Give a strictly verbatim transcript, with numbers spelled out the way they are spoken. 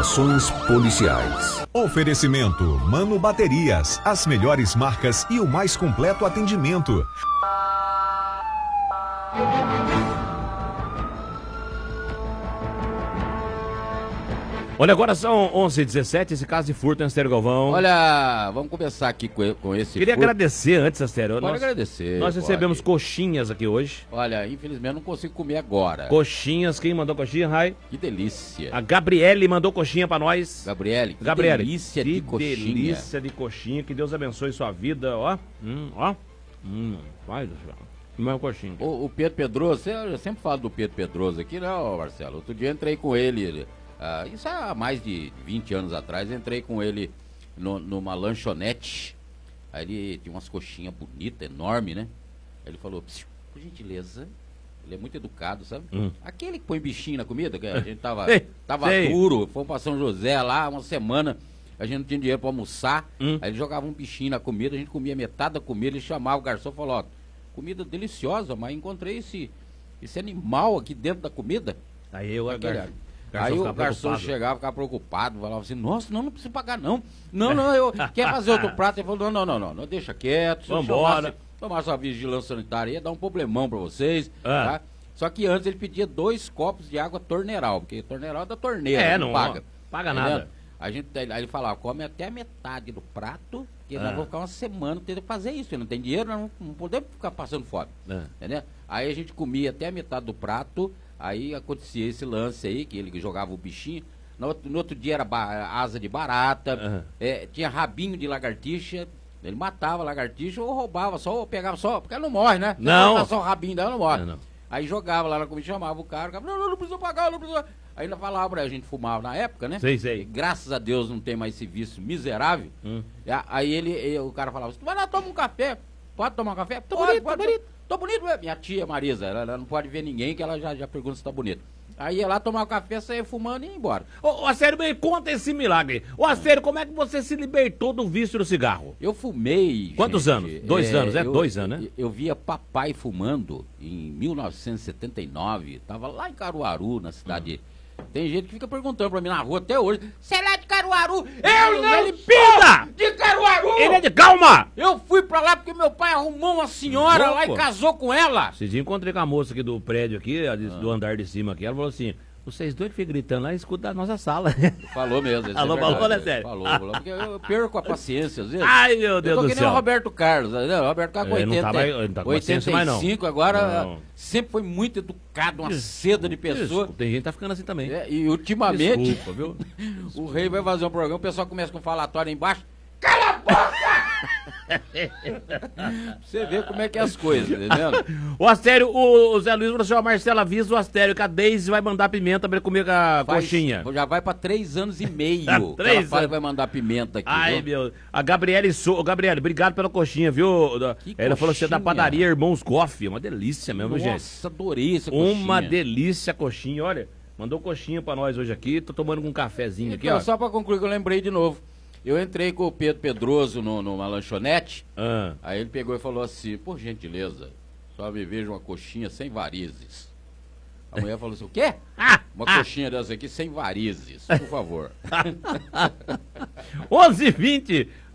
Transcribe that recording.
Informações policiais. Oferecimento Mano Baterias, as melhores marcas e o mais completo atendimento. Olha, agora são onze e dezessete, esse caso de furto, hein, Astério Galvão? Olha, vamos começar aqui com, com esse Queria furto. agradecer antes, Astério. Pode nós, agradecer. Nós recebemos pode. coxinhas aqui hoje. Olha, infelizmente eu não consigo comer agora. Coxinhas, quem mandou coxinha, Rai? Que delícia. A Gabriele mandou coxinha pra nós. Gabriele, que Gabriele, delícia que de coxinha. delícia de coxinha, que Deus abençoe sua vida, ó. Hum, ó. Hum, vai, meu coxinha. O, o Pedro Pedroso, eu sempre falo do Pedro Pedroso aqui, né, Marcelo? Outro dia eu entrei com ele... Uh, isso há mais de vinte anos atrás, entrei com ele no, numa lanchonete. Aí ele tinha umas coxinhas bonitas, enormes, né? Aí ele falou, por gentileza, ele é muito educado, sabe? Hum. Aquele que põe bichinho na comida, que a gente tava, Ei, tava sei. duro, fomos pra São José lá, uma semana, a gente não tinha dinheiro pra almoçar. Hum. Aí ele jogava um bichinho na comida, a gente comia metade da comida, ele chamava o garçom e falou, ó, comida deliciosa, mas encontrei esse, esse animal aqui dentro da comida. Aí eu Aquele, Garçom Aí o garçom chegava, ficava preocupado, falava assim, nossa, não, não precisa pagar não. Não, não, eu quer fazer outro prato? Ele falou, não, não, não, não, não deixa quieto, se eu Vambora. tomasse, tomasse uma vigilância sanitária, ia dar um problemão pra vocês, Ah. tá? Só que antes ele pedia dois copos de água torneiral, porque torneiral é da torneira, É, não, não paga. paga Tá nada. vendo? A gente, aí ele falava, come até a metade do prato, que Ah. nós vamos ficar uma semana tendo que fazer isso, não tem dinheiro, nós não, não podemos ficar passando fome, Ah. entendeu? Aí a gente comia até a metade do prato. Aí acontecia esse lance aí, que ele jogava o bichinho. No outro, no outro dia era ba- asa de barata, Uhum. é, tinha rabinho de lagartixa. Ele matava a lagartixa ou roubava só, ou pegava só, porque ela não morre, né? Não. Ela só o rabinho dela, não morre. Não, não. Aí jogava lá na comida, chamava o cara, o cara, não, não, não precisa pagar, não precisa. Aí ainda falava pra a gente fumava na época, né? Sei, sei. E graças a Deus não tem mais esse vício miserável. Hum. E a- Aí ele, ele- o cara falava assim, vai lá, toma um café. Pode tomar um café? Tô Pode, bonito, pode, tô bonito. Tô bonito, é. Minha tia Marisa, ela, ela não pode ver ninguém que ela já, já pergunta se tá bonito. Aí ia lá tomar o café, saia fumando e ia embora. Ô, ô Astério, me conta esse milagre. Ô, Astério, como é que você se libertou do vício do cigarro? Eu fumei. Quantos gente, anos? Dois anos, é? eu- Dois anos, né? Eu, eu via papai fumando em mil novecentos e setenta e nove. Tava lá em Caruaru, na cidade. Tem gente que fica perguntando pra mim na rua até hoje. Você é lá de Caruaru? Eu não Ele sou pinta! de Caruaru! Ele é de calma! Eu fui pra lá porque meu pai arrumou uma senhora lá e Louco. casou com ela. Esses dias encontrei com a moça aqui do prédio aqui, a de- do andar de cima aqui, ela falou assim, vocês dois ficam gritando lá e escutam a nossa sala. Falou mesmo. isso é Falou, verdade, falou, né, sério? Falou, falou. Porque eu perco a paciência às vezes. Ai, meu Eu Deus tô do que nem céu. o Roberto Carlos, né? O Roberto Carlos com Ele não oitenta, tá mais- ele não tá com paciência mais, não. oitenta e cinco, agora Não. sempre foi muito educado, uma seda de pessoa. Isso, tem gente que tá ficando assim também. É, e ultimamente, Desculpa, viu? o rei vai fazer um programa, o pessoal começa com falatório aí embaixo. Cala a boca! Você vê como é que é as coisas, entendeu? O Astério, o, o Zé Luiz falou assim, ó, Marcelo, avisa o Astério que a Deise vai mandar pimenta pra ele comer com a Faz- coxinha. Já vai pra três anos e meio. que Três ela fala anos. que vai mandar pimenta aqui. Ai, viu? meu. A Gabriele, so... Gabriele, obrigado pela coxinha, viu? Da- Que Ela falou que você é da coxinha? padaria Irmãos Goff. Uma delícia mesmo, gente. Nossa, adorei essa coxinha. Uma delícia a coxinha, olha. Mandou coxinha pra nós hoje aqui. Tô tomando com um cafezinho aqui, Então, ó. só pra concluir que eu lembrei de novo. Eu entrei com o Pedro Pedroso no, numa lanchonete. Ah. Aí ele pegou e falou assim, por gentileza, só me veja uma coxinha sem varizes. A mulher falou assim, o quê? Ah, Uma ah. coxinha dessa aqui sem varizes, por favor. onze e vinte.